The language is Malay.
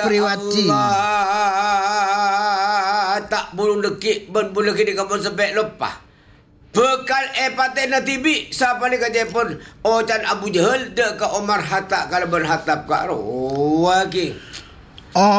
priwati. Allah. Tak bulung dekik ben bulung kini kamu sebek lepas. Bekal paten tibi siapa ni kerja pun Ocan Abu Jahal dek ke Omar Hatta kalau berhatap ke roh lagi. Oh